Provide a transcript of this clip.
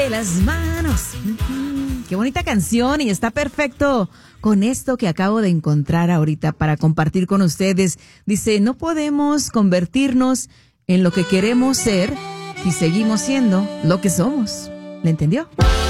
de las manos. Qué bonita canción y está perfecto con esto que acabo de encontrar ahorita para compartir con ustedes. Dice, no podemos convertirnos en lo que queremos ser si seguimos siendo lo que somos. ¿Le entendió?